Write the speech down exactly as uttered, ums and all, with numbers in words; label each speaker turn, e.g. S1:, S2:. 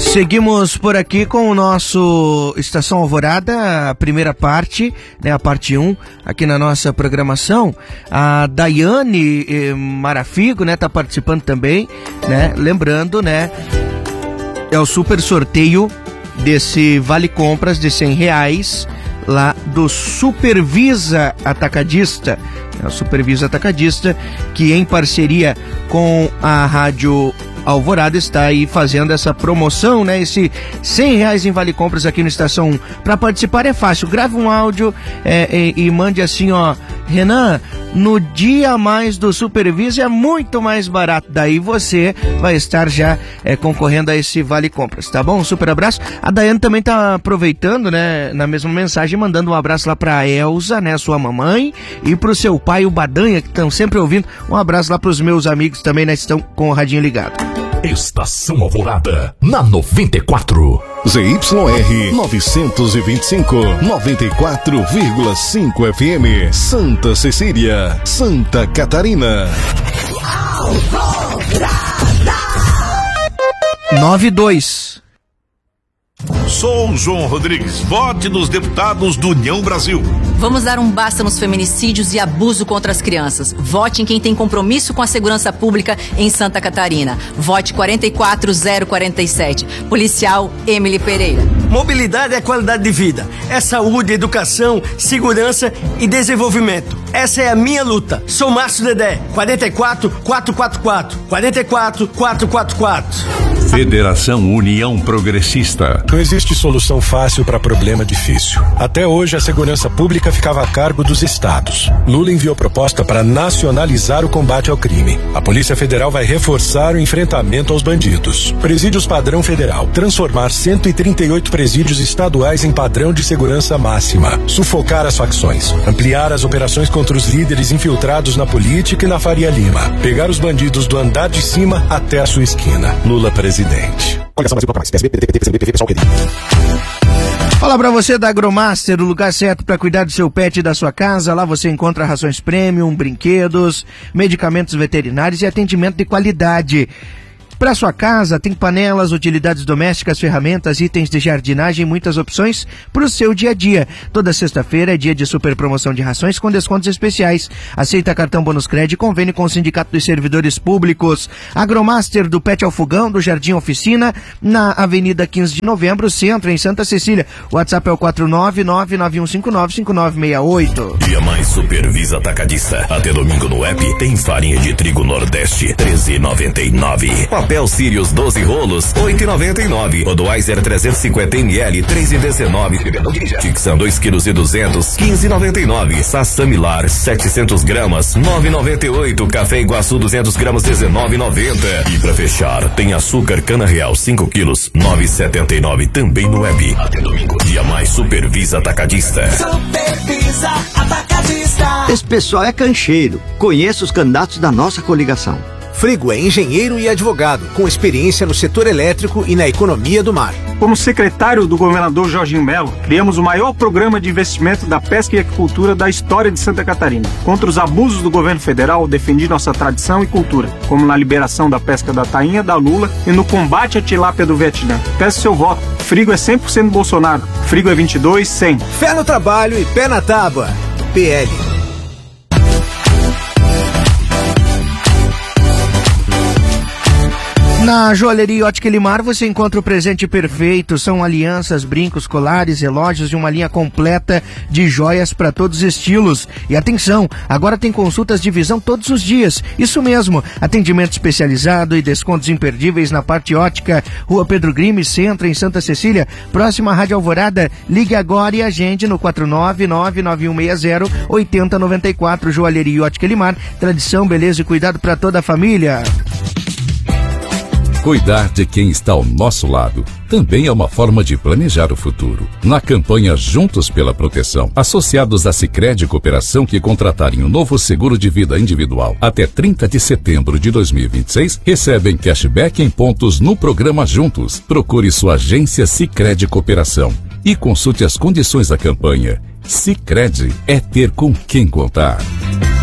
S1: Seguimos por aqui com o nosso Estação Alvorada, a primeira parte, né, a parte um, aqui na nossa programação. A Daiane eh, Marafigo, né, tá participando também, né, lembrando, né, é o super sorteio desse Vale Compras de cem reais lá do Supervisa Atacadista, é o Supervisa Atacadista, que em parceria com a Rádio Alvorada está aí fazendo essa promoção, né? Esse cem reais em Vale Compras aqui no Estação um. Para participar é fácil, grave um áudio é, e, e mande assim, ó, Renan, no dia a mais do Supervisa é muito mais barato, daí você vai estar já é, concorrendo a esse Vale Compras, tá bom? Um super abraço. A Daiane também tá aproveitando, né, na mesma mensagem, mandando um abraço lá pra Elza, né, sua mamãe, e pro seu pai, o Badanha, que estão sempre ouvindo. Um abraço lá pros meus amigos também, né, que estão com o radinho ligado.
S2: Estação Alvorada, na noventa e quatro.
S3: Z Y R novecentos e vinte e cinco, noventa e quatro vírgula cinco F M, Santa Cecília, Santa Catarina.
S1: nove e dois.
S4: Sou João Rodrigues, vote nos deputados do União Brasil.
S5: Vamos dar um basta nos feminicídios e abuso contra as crianças. Vote em quem tem compromisso com a segurança pública em Santa Catarina. Vote quatro quatro zero quatro sete. Policial Emily Pereira.
S6: Mobilidade é qualidade de vida. É saúde, educação, segurança e desenvolvimento. Essa é a minha luta. Sou Márcio Dedé. quatro quatro quatro quatro quatro. quatro quatro quatro quatro quatro.
S2: Federação União Progressista.
S7: Não existe solução fácil para problema difícil. Até hoje, a segurança pública ficava a cargo dos estados. Lula enviou proposta para nacionalizar o combate ao crime. A Polícia Federal vai reforçar o enfrentamento aos bandidos. Presídios padrão federal. Transformar cento e trinta e oito presídios estaduais em padrão de segurança máxima. Sufocar as facções. Ampliar as operações contra os líderes infiltrados na política e na Faria Lima. Pegar os bandidos do andar de cima até a sua esquina. Lula presidente.
S1: Fala pra você da Agromaster, o lugar certo para cuidar do seu pet e da sua casa. Lá você encontra rações premium, brinquedos, medicamentos veterinários e atendimento de qualidade. Para sua casa, tem panelas, utilidades domésticas, ferramentas, itens de jardinagem e muitas opções para o seu dia a dia. Toda sexta-feira é dia de super promoção de rações com descontos especiais. Aceita cartão bônus crédito e convênio com o Sindicato dos Servidores Públicos. Agromaster do Pet ao Fogão, do Jardim Oficina, na Avenida quinze de Novembro, Centro, em Santa Cecília. O WhatsApp é o quatro nove nove nove um cinco nove cinco nove seis oito.
S2: Dia mais Supervisa Atacadista. Até domingo no app tem farinha de trigo Nordeste, treze reais e noventa e nove centavos. Papel Sirius doze rolos, oito reais e noventa e nove centavos. Budweiser trezentos e cinquenta mililitros, três reais e dezenove centavos. Tixan dois quilos e duzentos, quinze reais e noventa e nove centavos. Sassamilar setecentos gramas, nove reais e noventa e oito centavos. Café Iguaçu duzentos gramas, dezenove reais e noventa centavos. E pra fechar, tem açúcar Cana Real cinco quilos, nove reais e setenta e nove centavos. Também no web. Até domingo, dia mais Supervisa Atacadista.
S8: Supervisa Atacadista.
S9: Esse pessoal é cancheiro. Conheço os candidatos da nossa coligação.
S10: Frigo é engenheiro e advogado, com experiência no setor elétrico e na economia do mar.
S11: Como secretário do governador Jorginho Melo, criamos o maior programa de investimento da pesca e agricultura da história de Santa Catarina. Contra os abusos do governo federal, defendi nossa tradição e cultura, como na liberação da pesca da tainha, da lula e no combate à tilápia do Vietnã. Peço seu voto. Frigo é cem por cento Bolsonaro. Frigo é vinte e dois, cem.
S10: Fé no trabalho e pé na tábua. P L.
S1: Na Joalheria Ótica Elimar você encontra o presente perfeito. São alianças, brincos, colares, relógios e uma linha completa de joias para todos os estilos. E atenção, agora tem consultas de visão todos os dias. Isso mesmo, atendimento especializado e descontos imperdíveis na parte ótica. Rua Pedro Grimes, Centro, em Santa Cecília, próxima à Rádio Alvorada. Ligue agora e agende no quatro nove nove nove um seis zero oito zero nove quatro. Joalheria Ótica Elimar, tradição, beleza e cuidado para toda a família.
S12: Cuidar de quem está ao nosso lado também é uma forma de planejar o futuro. Na campanha Juntos pela Proteção, associados à Sicredi Cooperação que contratarem um novo seguro de vida individual até trinta de setembro de dois mil e vinte e seis, recebem cashback em pontos no programa Juntos. Procure sua agência Sicredi Cooperação e consulte as condições da campanha. Sicredi é ter com quem contar.